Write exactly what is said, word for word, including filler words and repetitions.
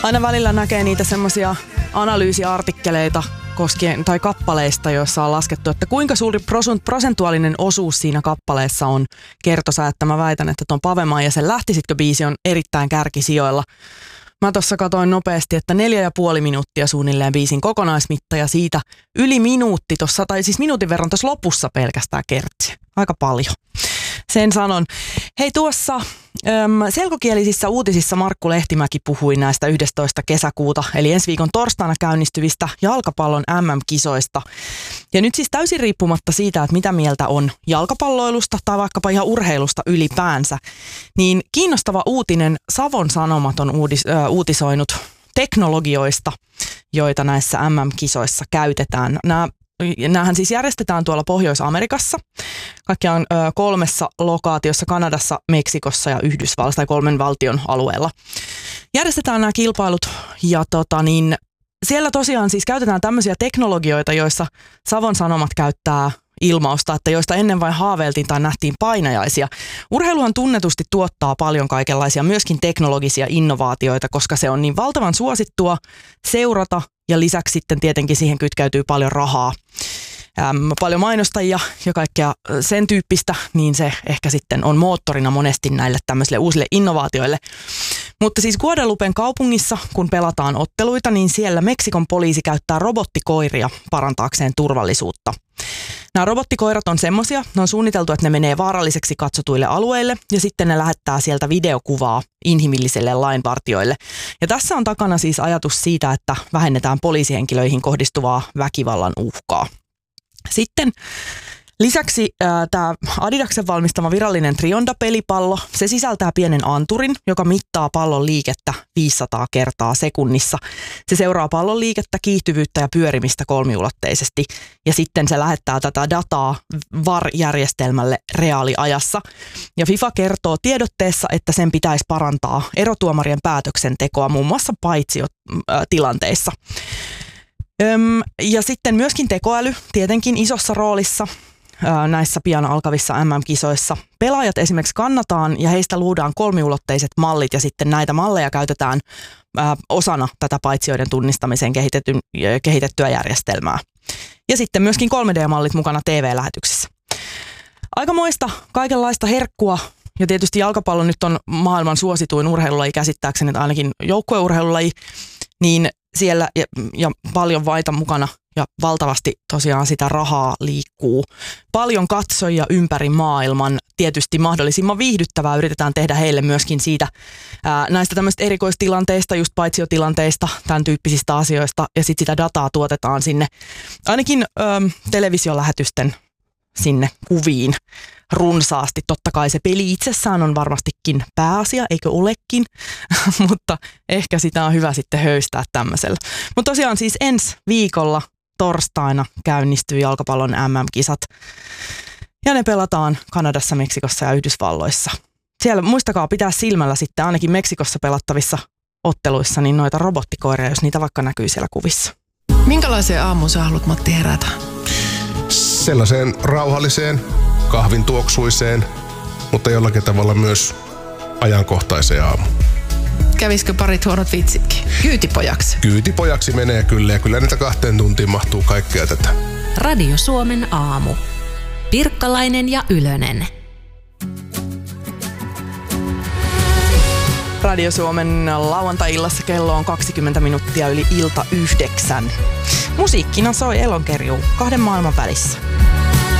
Aina välillä näkee niitä semmoisia analyysiartikkeleita koskien, tai kappaleista, joissa on laskettu, että kuinka suuri prosentuaalinen osuus siinä kappaleessa on kertosää, että mä väitän, että ton Pavema ja sen Lähtisitkö biisi on erittäin kärkisijoilla. Mä tossa katoin nopeasti, että neljä ja puoli minuuttia suunnilleen biisin kokonaismitta ja siitä yli minuutti tossa, tai siis minuutin verran tuossa lopussa pelkästään kertsi. Aika paljon. Sen sanon. Hei tuossa äm, selkokielisissä uutisissa Markku Lehtimäki puhui näistä yhdestoista kesäkuuta, eli ensi viikon torstaina käynnistyvistä jalkapallon äm äm-kisoista. Ja nyt siis täysin riippumatta siitä, että mitä mieltä on jalkapalloilusta tai vaikkapa ihan urheilusta ylipäänsä, niin kiinnostava uutinen, Savon Sanomat on uudis, äh, uutisoinut teknologioista, joita näissä äm äm-kisoissa käytetään. Nämä Nämähän siis järjestetään tuolla Pohjois-Amerikassa, kaikkiaan ö, kolmessa lokaatiossa, Kanadassa, Meksikossa ja Yhdysvalloissa tai kolmen valtion alueella. Järjestetään nämä kilpailut ja tota niin, siellä tosiaan siis käytetään tämmöisiä teknologioita, joissa Savon Sanomat käyttää ilmausta, että joista ennen vain haaveiltiin tai nähtiin painajaisia. Urheiluhan tunnetusti tuottaa paljon kaikenlaisia myöskin teknologisia innovaatioita, koska se on niin valtavan suosittua seurata ja lisäksi sitten tietenkin siihen kytkeytyy paljon rahaa. Ähm, paljon mainostajia ja kaikkea sen tyyppistä, niin se ehkä sitten on moottorina monesti näille tämmöisille uusille innovaatioille. Mutta siis Guadalupen kaupungissa, kun pelataan otteluita, niin siellä Meksikon poliisi käyttää robottikoiria parantaakseen turvallisuutta. Nämä robottikoirat on semmoisia, ne on suunniteltu, että ne menee vaaralliseksi katsotuille alueille ja sitten ne lähettää sieltä videokuvaa inhimillisille lainvartijoille. Ja tässä on takana siis ajatus siitä, että vähennetään poliisihenkilöihin kohdistuvaa väkivallan uhkaa. Sitten lisäksi tämä Adidaksen valmistama virallinen Trionda-pelipallo, se sisältää pienen anturin, joka mittaa pallon liikettä viisisataa kertaa sekunnissa. Se seuraa pallon liikettä, kiihtyvyyttä ja pyörimistä kolmiulotteisesti ja sitten se lähettää tätä dataa V A R-järjestelmälle reaaliajassa. Ja FIFA kertoo tiedotteessa, että sen pitäisi parantaa erotuomarien päätöksentekoa muun muassa paitsiotilanteissa. Öm, ja sitten myöskin tekoäly tietenkin isossa roolissa näissä pian alkavissa äm äm-kisoissa. Pelaajat esimerkiksi kannataan ja heistä luodaan kolmiulotteiset mallit ja sitten näitä malleja käytetään ää, osana tätä paitsioiden tunnistamiseen kehitettyä järjestelmää. Ja sitten myöskin kolme D-mallit mukana T V-lähetyksissä. Aikamoista kaikenlaista herkkua ja tietysti jalkapallo nyt on maailman suosituin urheilulaji käsittääkseni, ainakin joukkueurheilulaji, niin siellä ja, ja paljon vaita mukana ja valtavasti tosiaan sitä rahaa liikkuu. Paljon katsojia ympäri maailman, tietysti mahdollisimman viihdyttävää yritetään tehdä heille myöskin siitä ää, näistä tämmöistä erikoistilanteista, just paitsiotilanteista, tämän tyyppisistä asioista ja sitten sitä dataa tuotetaan sinne ainakin ää, televisiolähetysten sinne kuviin runsaasti. Totta kai se peli itsessään on varmastikin pääasia, eikö olekin, mutta ehkä sitä on hyvä sitten höystää tämmöisellä. Mutta tosiaan siis ensi viikolla torstaina käynnistyy jalkapallon äm äm-kisat ja ne pelataan Kanadassa, Meksikossa ja Yhdysvalloissa. Siellä muistakaa pitää silmällä sitten ainakin Meksikossa pelattavissa otteluissa niin noita robottikoiria, jos niitä vaikka näkyy siellä kuvissa. Minkälaiseen aamuun sä haluat, Matti, herätä? Sellaiseen rauhalliseen, kahvin tuoksuiseen, mutta jollakin tavalla myös ajankohtaiseen aamuun. Kävisikö parit huonot vitsitkin? Kyytipojaksi? Kyytipojaksi menee kyllä ja kyllä niitä kahteen tuntiin mahtuu kaikkea tätä. Radio Suomen aamu. Pirkkalainen ja Ylönen. Radio Suomen lauantai-illassa kello on kaksikymmentä minuuttia yli ilta yhdeksän. Musiikkina soi Elonkerjuu kahden maailman välissä.